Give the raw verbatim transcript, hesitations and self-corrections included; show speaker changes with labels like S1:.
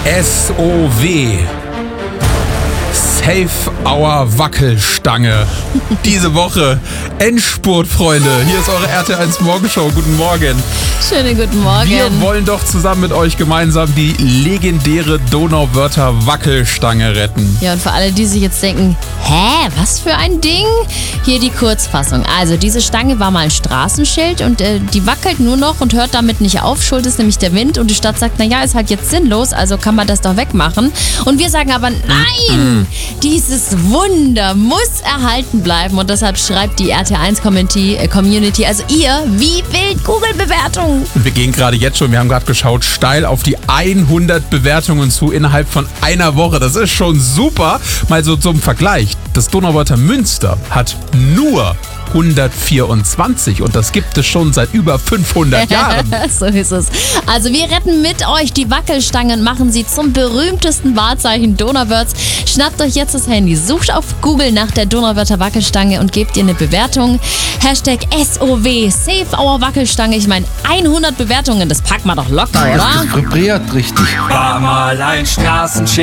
S1: S O W. Save Our Wackelstange. Diese Woche Endspurt, Freunde. Hier ist eure R T L eins Morgenshow. Guten Morgen.
S2: Schönen guten Morgen.
S1: Wir wollen doch zusammen mit euch gemeinsam die legendäre Donauwörther Wackelstange retten.
S2: Ja, und für alle, die sich jetzt denken, hä, was für ein Ding? Hier die Kurzfassung. Also, diese Stange war mal ein Straßenschild und äh, die wackelt nur noch und hört damit nicht auf. Schuld ist nämlich der Wind und die Stadt sagt, naja, ist halt jetzt sinnlos, also kann man das doch wegmachen. Und wir sagen aber, nein, dieses Wunder muss erhalten bleiben und deshalb schreibt die R T L eins Community, äh, Community, also ihr, wie wild Google-Bewertungen.
S1: Und wir gehen gerade jetzt schon, wir haben gerade geschaut, steil auf die hundert Bewertungen zu innerhalb von einer Woche. Das ist schon super. Mal so zum Vergleich. Das Donauwörther Münster hat nur hundertvierundzwanzig und das gibt es schon seit über fünfhundert Jahren.
S2: So ist es. Also wir retten mit euch die Wackelstangen, machen sie zum berühmtesten Wahrzeichen Donauwörths. Schnappt euch jetzt das Handy, sucht auf Google nach der Donauwörther Wackelstange und gebt ihr eine Bewertung. Hashtag S O W, Save Our Wackelstange. Ich meine, hundert Bewertungen, das packt man doch locker, oder?
S3: Das vibriert richtig.
S4: War mal ein Straßenschild.